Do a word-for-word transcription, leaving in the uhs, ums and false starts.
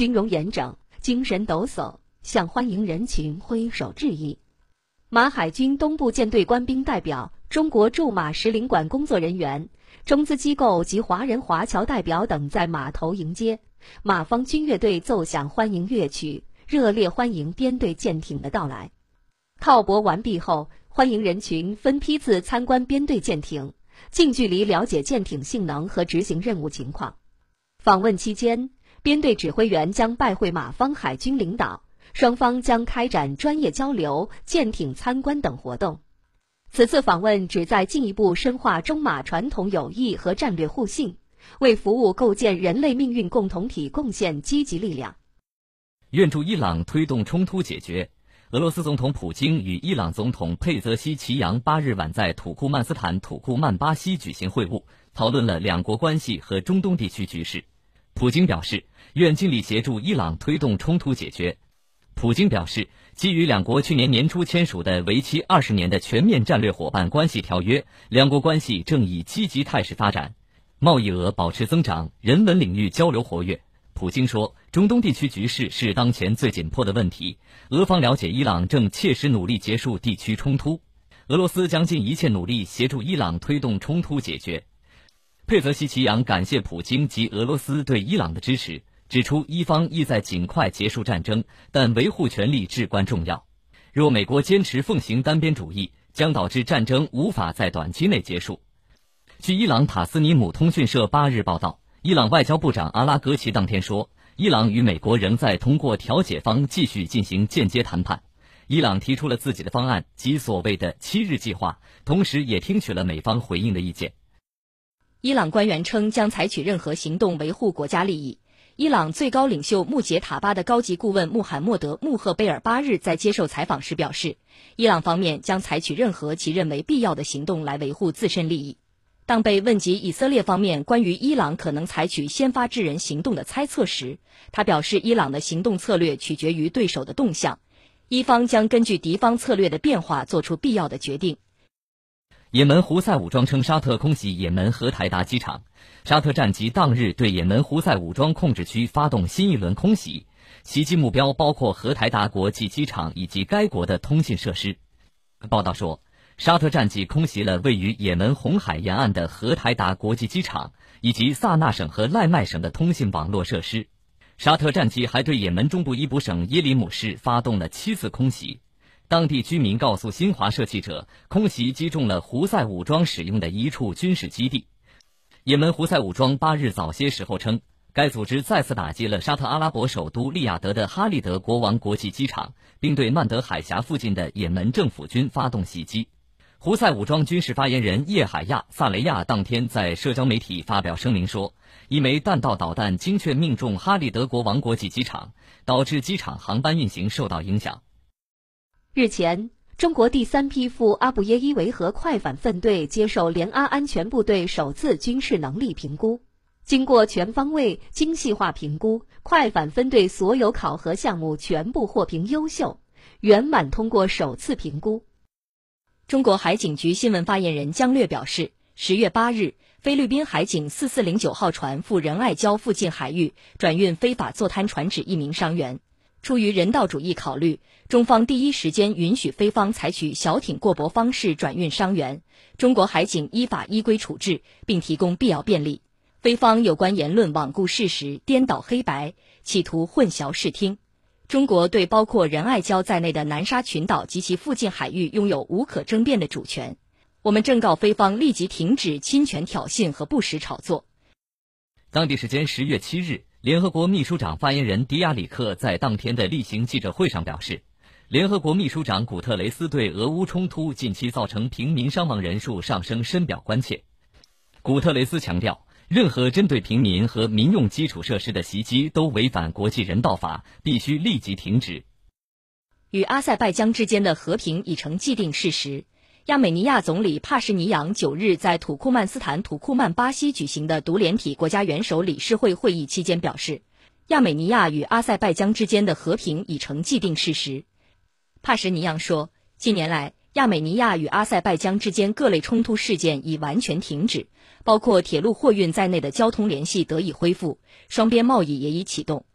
军容严整，精神抖擞，向欢迎人群挥手致意。马海军东部舰队官兵代表、中国驻马使领馆工作人员、中资机构及华人华侨代表等在码头迎接，马方军乐队奏响欢迎乐曲，热烈欢迎编队舰艇的到来。靠泊完毕后，欢迎人群分批次参观编队舰艇，近距离了解舰艇性能和执行任务情况。访问期间，编队指挥员将拜会马方海军领导，双方将开展专业交流、舰艇参观等活动。此次访问旨在进一步深化中马传统友谊和战略互信，为服务构建人类命运共同体贡献积极力量。 愿助伊朗推动冲突解决。俄罗斯总统普京与伊朗总统佩泽西奇扬八日晚在土库曼斯坦土库曼巴西举行会晤，讨论了两国关系和中东地区局势。普京表示，愿尽力协助伊朗推动冲突解决。普京表示，基于两国去年年初签署的为期二十年的全面战略伙伴关系条约，两国关系正以积极态势发展，贸易额保持增长，人文领域交流活跃。普京说，中东地区局势是当前最紧迫的问题，俄方了解伊朗正切实努力结束地区冲突，俄罗斯将尽一切努力协助伊朗推动冲突解决。佩泽西奇扬感谢普京及俄罗斯对伊朗的支持，指出伊方意在尽快结束战争，但维护权利至关重要。若美国坚持奉行单边主义，将导致战争无法在短期内结束。据伊朗塔斯尼姆通讯社八日报道，伊朗外交部长阿拉格齐当天说，伊朗与美国仍在通过调解方继续进行间接谈判。伊朗提出了自己的方案及所谓的七日计划，同时也听取了美方回应的意见。 伊朗官员称将采取任何行动维护国家利益。伊朗最高领袖穆杰塔巴的高级顾问穆罕默德·穆赫贝尔八日在接受采访时表示，伊朗方面将采取任何其认为必要的行动来维护自身利益。当被问及以色列方面关于伊朗可能采取先发制人行动的猜测时，他表示伊朗的行动策略取决于对手的动向，伊方将根据敌方策略的变化做出必要的决定。 也门胡塞武装称沙特空袭也门荷台达机场，沙特战机当日对也门胡塞武装控制区发动新一轮空袭，袭击目标包括荷台达国际机场以及该国的通信设施。报道说，沙特战机空袭了位于也门红海沿岸的荷台达国际机场以及萨那省和赖麦省的通信网络设施。沙特战机还对也门中部伊卜省耶里姆市发动了七次空袭。当地居民告诉新华社记者，空袭击中了胡塞武装使用的一处军事基地。也门胡塞武装八日早些时候称，该组织再次打击了沙特阿拉伯首都利雅得的哈利德国王国际机场，并对曼德海峡附近的也门政府军发动袭击。胡塞武装军事发言人叶海亚·萨雷亚当天在社交媒体发表声明说，一枚弹道导弹精确命中哈利德国王国际机场，导致机场航班运行受到影响。 日前，中国第三批赴阿布耶伊维和快反分队接受联阿安全部队首次军事能力评估。经过全方位、精细化评估，快反分队所有考核项目全部获评优秀，圆满通过首次评估。 中国海警局新闻发言人姜略表示，十月八日，菲律宾海警四四零九号船赴仁爱礁附近海域转运非法坐滩船只一名伤员。出于人道主义考虑，中方第一时间允许菲方采取小艇过驳方式转运伤员，中国海警依法依规处置，并提供必要便利。菲方有关言论罔顾事实、颠倒黑白，企图混淆视听。中国对包括仁爱礁在内的南沙群岛及其附近海域拥有无可争辩的主权。我们正告菲方立即停止侵权挑衅和不实炒作。 当地时间十月七日，联合国秘书长发言人迪亚里克在当天的例行记者会上表示，联合国秘书长古特雷斯对俄乌冲突近期造成平民伤亡人数上升深表关切。古特雷斯强调，任何针对平民和民用基础设施的袭击都违反国际人道法，必须立即停止。 与阿塞拜疆之间的和平已成既定事实。亚美尼亚总理帕什尼扬九日在土库曼斯坦土库曼巴西举行的独联体国家元首理事会会议期间表示，亚美尼亚与阿塞拜疆之间的和平已成既定事实。帕什尼扬说，近年来，亚美尼亚与阿塞拜疆之间各类冲突事件已完全停止，包括铁路货运在内的交通联系得以恢复，双边贸易也已启动。